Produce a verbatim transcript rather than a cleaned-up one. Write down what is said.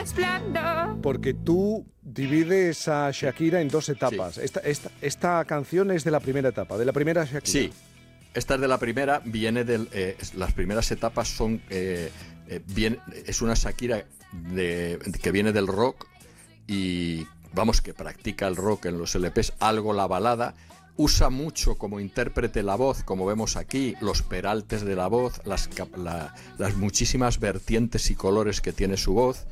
esplendor. Porque tú divides a Shakira en dos etapas. Sí. Esta, esta, esta canción es de la primera etapa, de la primera Shakira. Sí, esta es de la primera, viene del... Eh, las primeras etapas son... Eh, eh, bien, es una Shakira de, que viene del rock y, vamos, que practica el rock en los L Pes, algo la balada. Usa mucho como intérprete la voz, como vemos aquí, los peraltes de la voz, las, la, las muchísimas vertientes y colores que tiene su voz.